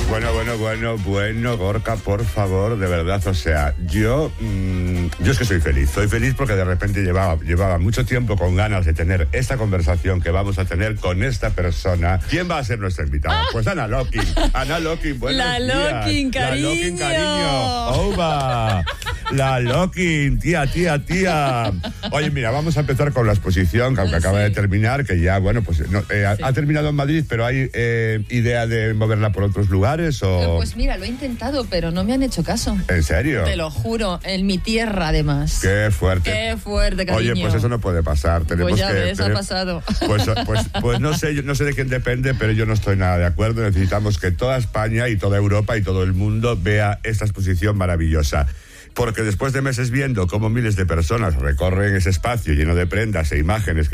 Bueno, Gorka, por favor, de verdad, o sea, yo es que soy feliz porque de repente llevaba mucho tiempo con ganas de tener esta conversación que vamos a tener con esta persona. ¿Quién va a ser nuestra invitada? Pues Ana Lokin, buenos días. Lokin, cariño. La Lokin, cariño. ¡Oba! La Lokin, tía. Oye, mira, vamos a empezar con la exposición que acaba de terminar, que ya, bueno, pues ha terminado en Madrid, pero hay idea de moverla por otros lugares o... Pues mira, lo he intentado, pero no me han hecho caso. ¿En serio? Te lo juro, en mi tierra además. Qué fuerte, cariño. Oye, pues eso no puede pasar. Tenemos pues ya ves, ha pasado. Pues no sé de quién depende, pero yo no estoy nada de acuerdo. Necesitamos que toda España y toda Europa y todo el mundo vea esta exposición maravillosa. Porque después de meses viendo cómo miles de personas recorren ese espacio lleno de prendas e imágenes